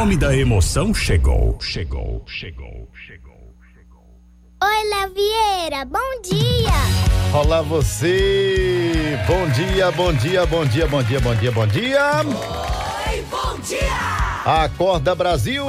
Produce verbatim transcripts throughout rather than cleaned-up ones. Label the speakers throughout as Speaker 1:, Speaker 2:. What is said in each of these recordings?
Speaker 1: nome da emoção chegou, chegou, chegou, chegou, chegou.
Speaker 2: Oi, Léo Vieira, bom dia.
Speaker 3: Olá você, bom dia, bom dia, bom dia, bom dia, bom dia, bom dia.
Speaker 4: Oi, bom dia.
Speaker 3: Acorda Brasil.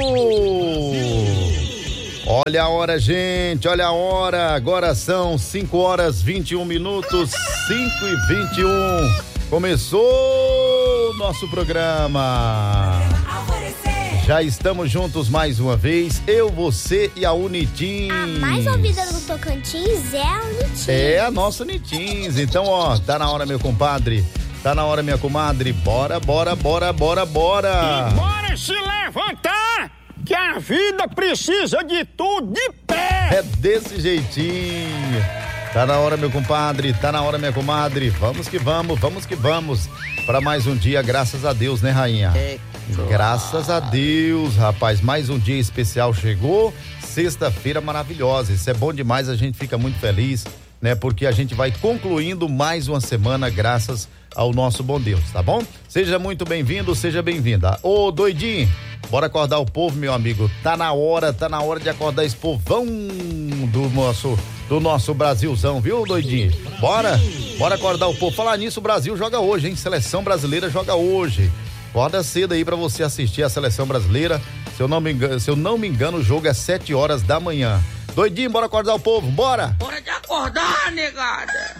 Speaker 3: Olha a hora, gente, olha a hora, agora são cinco horas vinte e um minutos, cinco e vinte e um. Começou o nosso programa. Já estamos juntos mais uma vez, eu, você e a Unitins.
Speaker 2: A mais ouvida do Tocantins é a Unitins.
Speaker 3: É a nossa Unitins. Então, ó, tá na hora, meu compadre. Tá na hora, minha comadre. Bora, bora, bora, bora, bora.
Speaker 5: E bora se levantar, que a vida precisa de tudo de pé.
Speaker 3: É desse jeitinho. Tá na hora, meu compadre. Tá na hora, minha comadre. Vamos que vamos, vamos que vamos. Para mais um dia, graças a Deus, né, rainha?
Speaker 5: É.
Speaker 3: Graças a Deus, rapaz, mais um dia especial chegou, sexta-feira maravilhosa, isso é bom demais, a gente fica muito feliz, né, porque a gente vai concluindo mais uma semana graças ao nosso bom Deus, tá bom? Seja muito bem-vindo, seja bem-vinda. Ô, doidinho, bora acordar o povo, meu amigo, tá na hora, tá na hora de acordar esse povão do nosso, do nosso Brasilzão, viu, doidinho? Bora, bora acordar o povo. Falar nisso, o Brasil joga hoje, hein? Seleção brasileira joga hoje. Acorda cedo aí pra você assistir a seleção brasileira. Se eu não me engano, se eu não me engano, o jogo é sete horas da manhã. Doidinho, bora acordar o povo, bora!
Speaker 4: Hora de acordar, negada.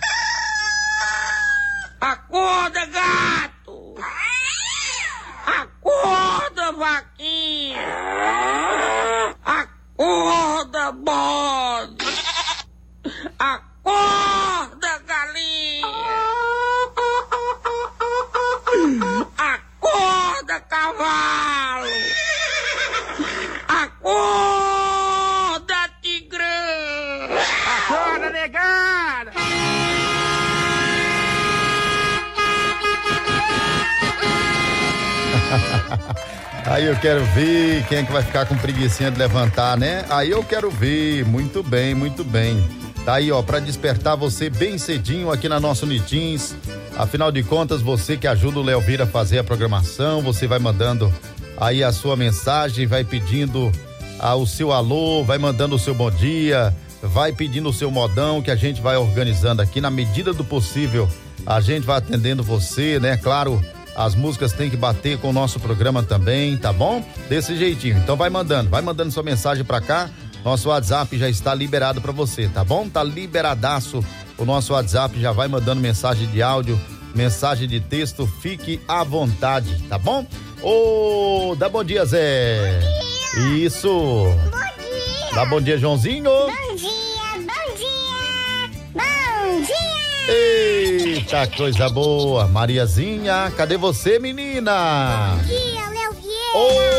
Speaker 4: Acorda, gato. Acorda, vaquinha. Acorda, bode. Acorda, galinha. Acorda, cavalo! Acorda, tigrão!
Speaker 5: Acorda, negada!
Speaker 3: Aí eu quero ver quem é que vai ficar com preguicinha de levantar, né? Aí eu quero ver, muito bem, muito bem. Tá aí, ó, pra despertar você bem cedinho aqui na nossa Unitins. Afinal de contas, você que ajuda o Léo Vieira a fazer a programação, você vai mandando aí a sua mensagem, vai pedindo ah, o seu alô, vai mandando o seu bom dia, vai pedindo o seu modão que a gente vai organizando aqui na medida do possível. A gente vai atendendo você, né? Claro, as músicas têm que bater com o nosso programa também, tá bom? Desse jeitinho. Então vai mandando, vai mandando sua mensagem pra cá. Nosso WhatsApp já está liberado pra você, tá bom? Tá liberadaço. O nosso WhatsApp já vai mandando mensagem de áudio, mensagem de texto, fique à vontade, tá bom? Ô, dá bom dia, Zé.
Speaker 2: Bom dia.
Speaker 3: Isso.
Speaker 2: Bom dia.
Speaker 3: Dá bom dia, Joãozinho.
Speaker 2: Bom dia, bom dia, bom dia.
Speaker 3: Eita, coisa boa. Mariazinha, cadê você, menina?
Speaker 2: Bom dia, Léo Vieira.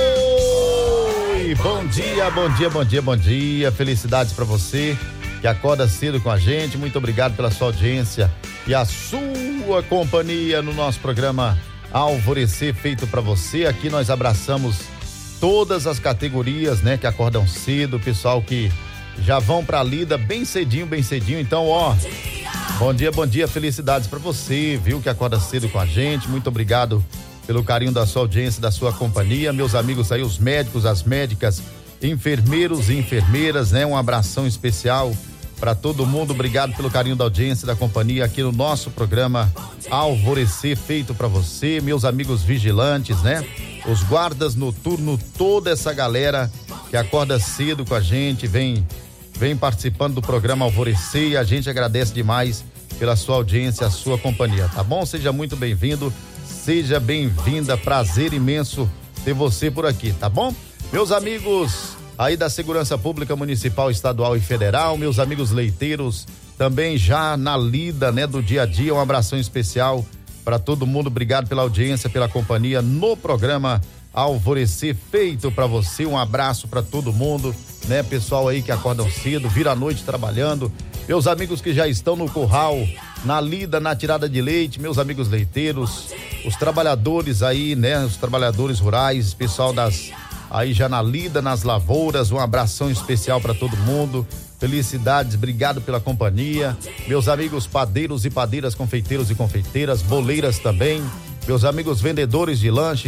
Speaker 3: Oi, bom dia, bom dia, bom dia, bom dia. Felicidades pra você que acorda cedo com a gente. Muito obrigado pela sua audiência e a sua companhia no nosso programa Alvorecer, feito pra você. Aqui nós abraçamos todas as categorias, né, que acordam cedo, pessoal que já vão pra lida bem cedinho, bem cedinho. Então, ó, bom dia, bom dia, felicidades pra você, viu, que acorda cedo com a gente. Muito obrigado pelo carinho da sua audiência, da sua companhia. Meus amigos aí, os médicos, as médicas, enfermeiros e enfermeiras, né? Um abração especial para todo mundo. Obrigado pelo carinho da audiência, da companhia aqui no nosso programa Alvorecer, feito para você. Meus amigos vigilantes, né? Os guardas noturnos, toda essa galera que acorda cedo com a gente, vem, vem participando do programa Alvorecer, e a gente agradece demais pela sua audiência, a sua companhia, tá bom? Seja muito bem-vindo, seja bem-vinda, prazer imenso ter você por aqui, tá bom? Meus amigos aí da Segurança Pública Municipal, Estadual e Federal, meus amigos leiteiros, também já na lida, né, do dia a dia, um abração especial para todo mundo. Obrigado pela audiência, pela companhia no programa Alvorecer, feito para você. Um abraço para todo mundo, né, pessoal aí que acordam cedo, vira a noite trabalhando, meus amigos que já estão no curral, na lida, na tirada de leite, meus amigos leiteiros, os trabalhadores aí, né, os trabalhadores rurais, pessoal das aí já na lida, nas lavouras, um abração especial para todo mundo. Felicidades, obrigado pela companhia. Meus amigos padeiros e padeiras, confeiteiros e confeiteiras, boleiras também. Meus amigos vendedores de lanches,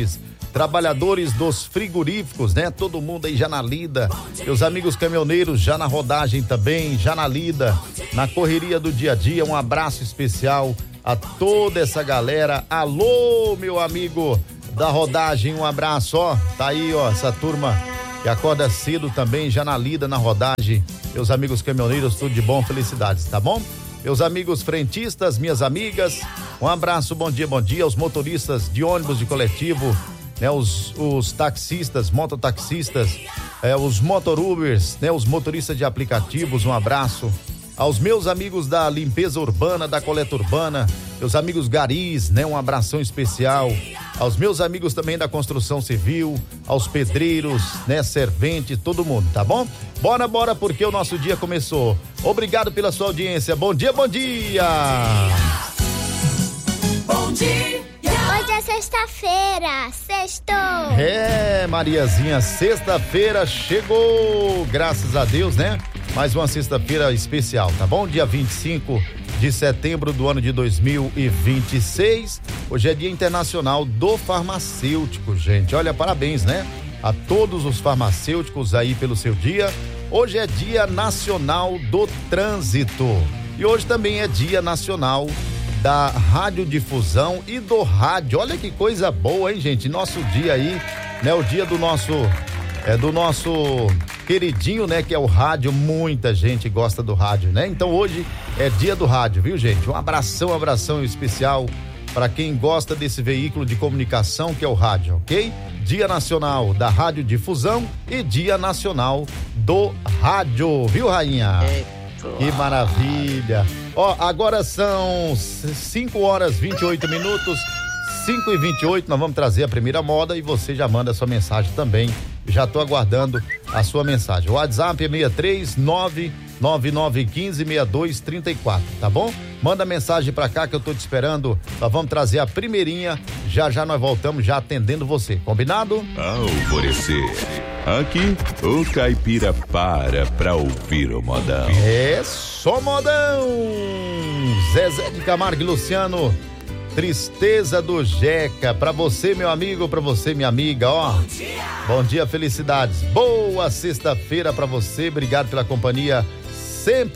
Speaker 3: trabalhadores dos frigoríficos, né? Todo mundo aí já na lida, meus amigos caminhoneiros já na rodagem também, já na lida, na correria do dia a dia, um abraço especial a toda essa galera. Alô, meu amigo da rodagem, um abraço, ó, tá aí, ó, essa turma que acorda cedo também, já na lida, na rodagem, meus amigos caminhoneiros, tudo de bom, felicidades, tá bom? Meus amigos frentistas, minhas amigas, um abraço, bom dia, bom dia, os motoristas de ônibus de coletivo, né, os, os taxistas, mototaxistas, é, os motorubers, né, os motoristas de aplicativos, um abraço. Aos meus amigos da limpeza urbana, da coleta urbana, meus amigos garis, né, um abração especial. Aos meus amigos também da construção civil, aos pedreiros, né, serventes, todo mundo, tá bom? Bora, bora, porque o nosso dia começou. Obrigado pela sua audiência. Bom dia, bom dia!
Speaker 2: Bom dia! Hoje é sexta-feira, sextou!
Speaker 3: É, Mariazinha, sexta-feira chegou, graças a Deus, né? Mais uma sexta-feira especial, tá bom? Dia vinte e cinco de setembro do ano de dois mil e vinte e seis. Hoje é Dia Internacional do Farmacêutico, gente. Olha, parabéns, né? A todos os farmacêuticos aí pelo seu dia. Hoje é Dia Nacional do Trânsito. E hoje também é Dia Nacional da Radiodifusão e do Rádio. Olha que coisa boa, hein, gente? Nosso dia aí, né? O dia do nosso, é do nosso queridinho, né? Que é o rádio. Muita gente gosta do rádio, né? Então hoje é dia do rádio, viu, gente? Um abração, um abração especial para quem gosta desse veículo de comunicação que é o rádio, ok? Dia Nacional da Radiodifusão e Dia Nacional do Rádio, viu, rainha? Que maravilha. Ó, agora são cinco horas e vinte e oito minutos, cinco e vinte e oito, nós vamos trazer a primeira moda e você já manda a sua mensagem também. Já tô aguardando a sua mensagem. O WhatsApp é seis três nove nove nove um cinco seis dois três quatro, tá bom? Manda mensagem pra cá que eu tô te esperando. Nós vamos trazer a primeirinha. Já já nós voltamos já atendendo você. Combinado?
Speaker 1: Alvorecer. Aqui o caipira para pra ouvir o modão.
Speaker 3: É só modão. Zezé de Camargo e Luciano. Tristeza do Jeca, pra você, meu amigo, pra você, minha amiga, ó. Bom dia, Bom dia, felicidades. Boa sexta-feira pra você, obrigado pela companhia sempre.